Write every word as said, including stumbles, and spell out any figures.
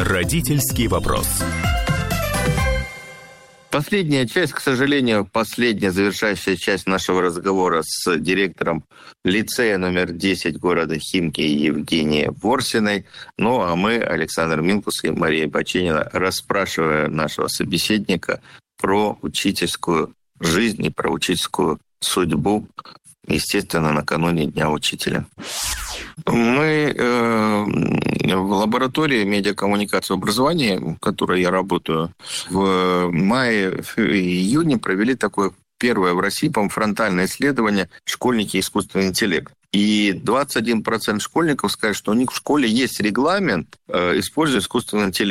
Родительский вопрос. Последняя часть, к сожалению, последняя завершающая часть нашего разговора с директором лицея номер десять города Химки Евгенией Ворсиной. Ну, а мы, Александр Минкус и Мария Баченина, расспрашиваем нашего собеседника про учительскую жизнь и про учительскую судьбу, естественно, накануне Дня учителя. Мы э, в лаборатории медиакоммуникации и образования, в которой я работаю, в мае и июне провели такое первое в России, по-моему, фронтальное исследование «Школьники и искусственный интеллект». И двадцать один процент школьников скажут, что у них в школе есть регламент э, использовать искусственный интеллект.